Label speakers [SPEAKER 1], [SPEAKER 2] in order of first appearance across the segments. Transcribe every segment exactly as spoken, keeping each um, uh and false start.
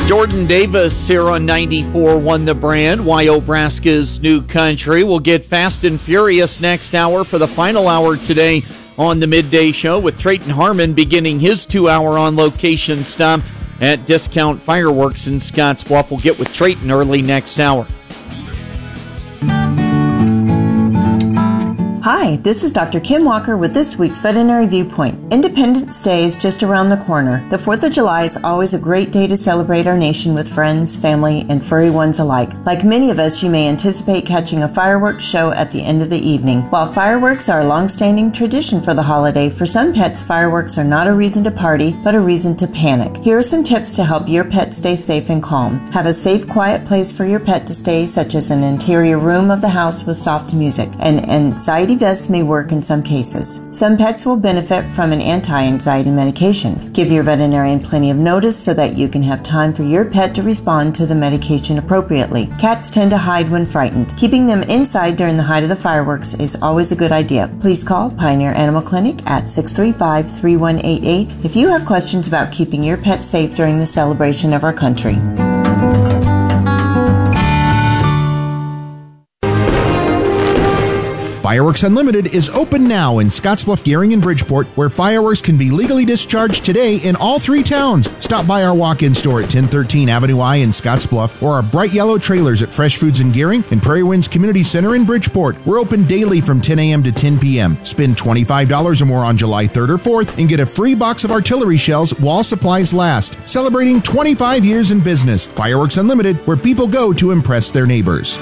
[SPEAKER 1] Jordan Davis here on ninety-four one The Brand, Wyobraska's new country. We'll get fast and furious next hour for the final hour today on the Midday Show, with Trayton Harmon beginning his two-hour on-location stop at Discount Fireworks in Scottsbluff. We'll get with Trayton early next hour.
[SPEAKER 2] Hi, this is Doctor Kim Walker with this week's Veterinary Viewpoint. Independence Day is just around the corner. The fourth of July is always a great day to celebrate our nation with friends, family, and furry ones alike. Like many of us, you may anticipate catching a fireworks show at the end of the evening. While fireworks are a long-standing tradition for the holiday, for some pets, fireworks are not a reason to party, but a reason to panic. Here are some tips to help your pet stay safe and calm. Have a safe, quiet place for your pet to stay, such as an interior room of the house with soft music. An anxiety vest may work in some cases. Some pets will benefit from an anti-anxiety medication. Give your veterinarian plenty of notice so that you can have time for your pet to respond to the medication appropriately. Cats tend to hide when frightened. Keeping them inside during the height of the fireworks is always a good idea. Please call Pioneer Animal Clinic at six three five, three one eight eight if you have questions about keeping your pet safe during the celebration of our country.
[SPEAKER 3] Fireworks Unlimited is open now in Scottsbluff, Gearing, and Bridgeport, where fireworks can be legally discharged today in all three towns. Stop by our walk-in store at ten thirteen Avenue I in Scottsbluff, or our bright yellow trailers at Fresh Foods in Gearing and Prairie Winds Community Center in Bridgeport. We're open daily from ten a.m. to ten p.m. Spend twenty-five dollars or more on July third or fourth and get a free box of artillery shells while supplies last. Celebrating twenty-five years in business. Fireworks Unlimited, where people go to impress their neighbors.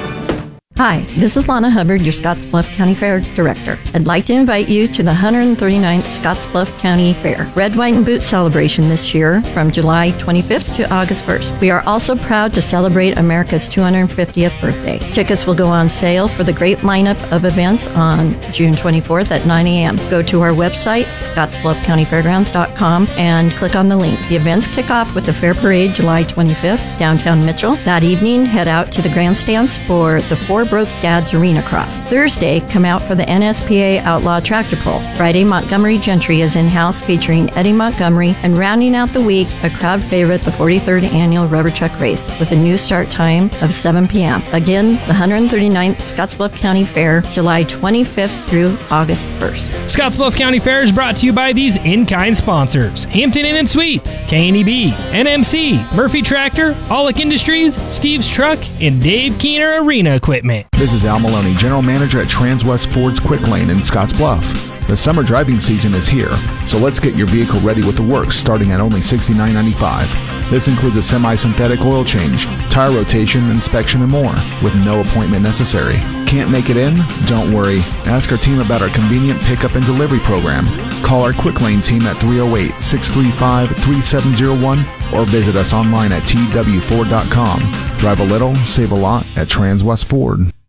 [SPEAKER 4] Hi, this is Lana Hubbard, your Scottsbluff County Fair Director. I'd like to invite you to the one hundred thirty-ninth Scottsbluff County Fair Red, White, and Boot celebration this year from July twenty-fifth to August first. We are also proud to celebrate America's two hundred fiftieth birthday. Tickets will go on sale for the great lineup of events on June twenty-fourth at nine a.m. Go to our website, scottsbluff county fairgrounds dot com, and click on the link. The events kick off with the Fair Parade July twenty-fifth, downtown Mitchell. That evening, head out to the grandstands for the Four Broke Dads Arena Cross. Thursday, come out for the N S P A Outlaw Tractor Pull. Friday, Montgomery Gentry is in-house featuring Eddie Montgomery, and rounding out the week, a crowd favorite, the forty-third Annual Rubber Chuck Race, with a new start time of seven p.m. Again, the one hundred thirty-ninth Scottsbluff County Fair, July twenty-fifth through August first.
[SPEAKER 5] Scottsbluff County Fair is brought to you by these in-kind sponsors: Hampton Inn and Suites, K and E B, N M C, Murphy Tractor, Aulick Industries, Steve's Truck, and Dave Keener Arena Equipment.
[SPEAKER 6] This is Al Maloney, General Manager at Transwest Ford's Quick Lane in Scottsbluff. The summer driving season is here, so let's get your vehicle ready with the works starting at only sixty-nine ninety-five. This includes a semi-synthetic oil change, tire rotation, inspection, and more, with no appointment necessary. Can't make it in? Don't worry. Ask our team about our convenient pickup and delivery program. Call our Quick Lane team at three oh eight, six three five, three seven oh one or visit us online at t w ford dot com. Drive a little, save a lot at Transwest Ford.